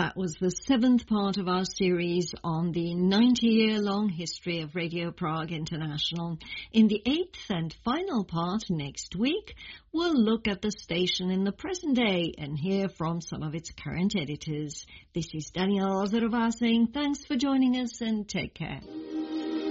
That was the 7th part of our series on the 90-year-long history of Radio Prague International. In the 8th and final part next week, we'll look at the station in the present day and hear from some of its current editors. This is Daniela Lazarová saying thanks for joining us and take care.